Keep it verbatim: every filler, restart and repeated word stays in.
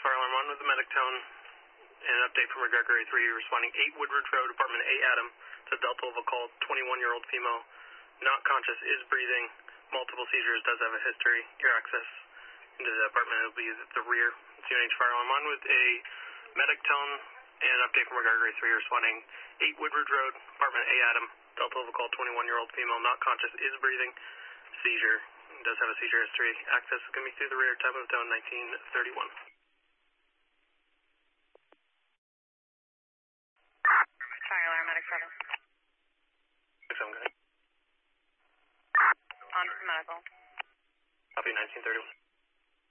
Fire Alarm one with the medic tone. And an update from Gregory three responding eight Woodridge Road, apartment A Adam, to Delta of a call, twenty-one-year-old female, not conscious, is breathing, multiple seizures, does have a history. Your access into the apartment will be at the rear. C N H Fire Alarm one with a medic tone. And an update from Gregory three responding eight Woodridge Road, apartment A Adam, Delta of a call, twenty-one-year-old female, not conscious, is breathing, seizure, does have a seizure history. Access is going to be through the rear, time of the tone nineteen thirty-one. Fire alarm, medic seven. seven, go ahead. On for medical. Copy nineteen thirty-one.